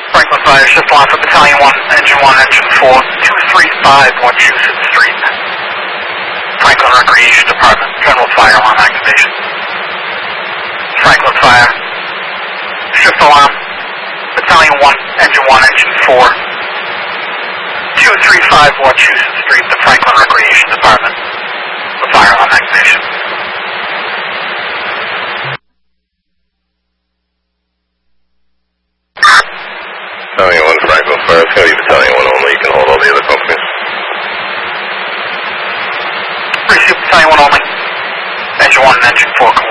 Franklin Fire, shift line for Battalion 1, Engine 1, Engine 4, 235 Wachusett Street. Franklin Recreation Department, general fire alarm activation. Franklin Fire, shift alarm, Battalion 1, Engine 1, Engine 4, 235 Wachusett Street, the Franklin Recreation Department, the fire alarm activation. Battalion 1, Franklin Fire, it's going to be Battalion 1 only, you can hold all the other companies. Receive Battalion 1 only, Engine 1 and Engine 4,